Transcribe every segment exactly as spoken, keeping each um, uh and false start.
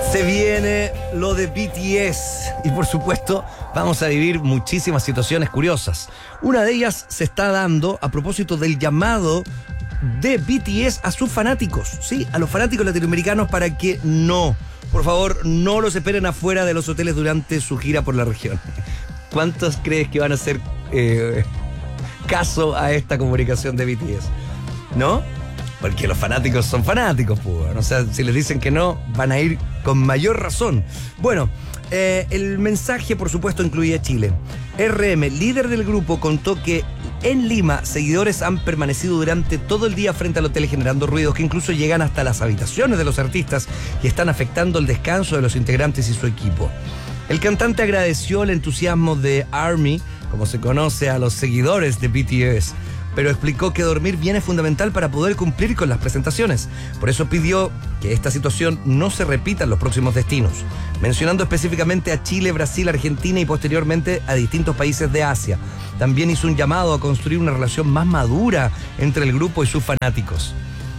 Se viene lo de B T S y por supuesto vamos a vivir muchísimas situaciones curiosas. Una de ellas se está dando a propósito del llamado de B T S a sus fanáticos, sí, a los fanáticos latinoamericanos para que no, por favor, no los esperen afuera de los hoteles durante su gira por la región. ¿Cuántos crees que van a hacer eh, caso a esta comunicación de B T S? ¿No? Porque los fanáticos son fanáticos, pues. O sea, si les dicen que no, van a ir con mayor razón. Bueno, eh, el mensaje, por supuesto, incluye a Chile. R M, líder del grupo, contó que en Lima, seguidores han permanecido durante todo el día frente al hotel generando ruidos que incluso llegan hasta las habitaciones de los artistas y están afectando el descanso de los integrantes y su equipo. El cantante agradeció el entusiasmo de ARMY, como se conoce a los seguidores de B T S, pero explicó que dormir bien es fundamental para poder cumplir con las presentaciones. Por eso pidió que esta situación no se repita en los próximos destinos, mencionando específicamente a Chile, Brasil, Argentina y posteriormente a distintos países de Asia. También hizo un llamado a construir una relación más madura entre el grupo y sus fanáticos.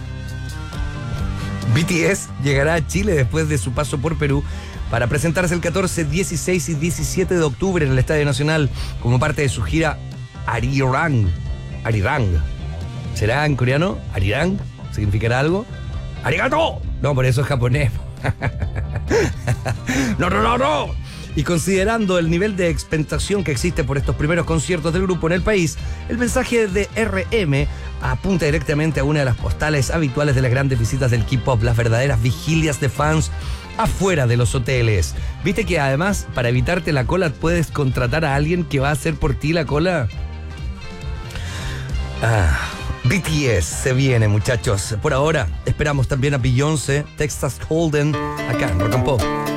B T S llegará a Chile después de su paso por Perú para presentarse el catorce, dieciséis y diecisiete de octubre en el Estadio Nacional como parte de su gira Arirang. Arirang. ¿Será en coreano? Arirang. ¿Significará algo? ¡Arigato! No, por eso es japonés. ¡No, no, no, no! Y considerando el nivel de expectación que existe por estos primeros conciertos del grupo en el país, el mensaje de R M apunta directamente a una de las postales habituales de las grandes visitas del K-pop, las verdaderas vigilias de fans afuera de los hoteles. ¿Viste que además, para evitarte la cola, puedes contratar a alguien que va a hacer por ti la cola? Ah, B T S se viene, muchachos. Por ahora, esperamos también a Beyoncé, Texas Hold'em, acá en Rock and Pop.